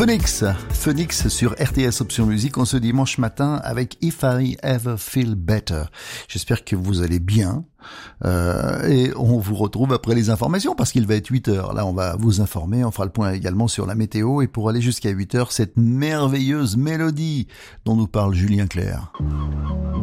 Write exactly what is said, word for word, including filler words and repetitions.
Phoenix, Phoenix sur R T S Option Musique en ce dimanche matin avec If I Ever Feel Better. J'espère que vous allez bien euh, et on vous retrouve après les informations parce qu'il va être huit heures. Là, on va vous informer, on fera le point également sur la météo et pour aller jusqu'à huit heures, cette merveilleuse mélodie dont nous parle Julien Clerc.